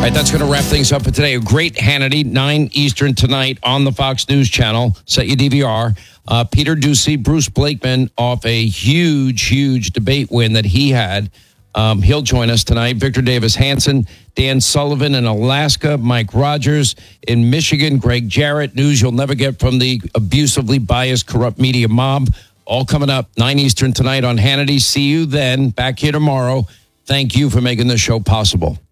right, that's going to wrap things up for today. A great Hannity, 9 Eastern tonight on the Fox News Channel. Set your DVR. Peter Doocy, Bruce Blakeman off a huge debate win that he had. He'll join us tonight. Victor Davis Hanson, Dan Sullivan in Alaska, Mike Rogers in Michigan, Greg Jarrett. News you'll never get from the abusively biased, corrupt media mob. All coming up 9 Eastern tonight on Hannity. See you then. Back here tomorrow. Thank you for making this show possible.